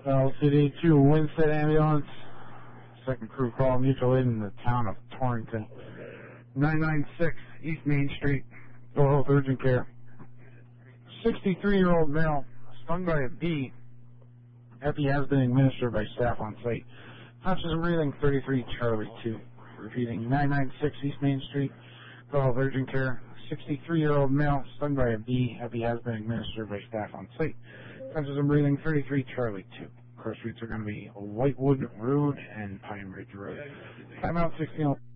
LCD 2 Winstead Ambulance. Second crew call, mutual aid in the town of Torrington. 996 East Main Street, Door Health Urgent Care. 63-year-old male, stung by a bee. Epi has been administered by staff on site. Conscious and breathing, 33 Charlie 2. Repeating, 996 East Main Street, Door Health Urgent Care. 63-year-old male, stung by a bee. Epi has been administered by staff on site. Conscious and breathing, 33 Charlie 2. Cross routes are going to be Whitewood Road and Pine Ridge Road. Timeout 16.